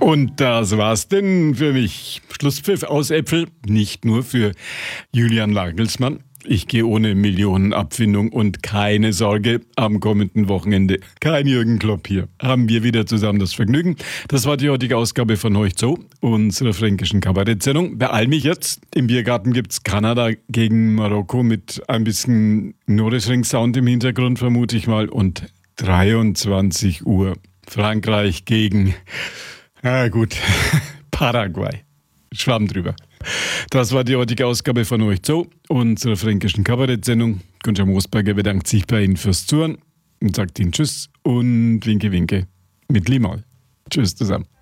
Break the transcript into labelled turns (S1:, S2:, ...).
S1: Und das war's denn für mich. Schlusspfiff aus Äpfel, nicht nur für Julian Nagelsmann. Ich gehe ohne Millionenabfindung und keine Sorge, am kommenden Wochenende kein Jürgen Klopp hier. Haben wir wieder zusammen das Vergnügen. Das war die heutige Ausgabe von Heucht so, unserer fränkischen Kabarettsendung. Beeil mich jetzt. Im Biergarten gibt's Kanada gegen Marokko mit ein bisschen Nordisring-Sound im Hintergrund, vermute ich mal. Und 23 Uhr Frankreich gegen, Paraguay. Schwamm drüber. Das war die heutige Ausgabe von Euch Zoo, unserer fränkischen Kabarettsendung. Gunther Moosberger bedankt sich bei Ihnen fürs Zuhören und sagt Ihnen Tschüss und Winke, Winke mit Limal. Tschüss zusammen.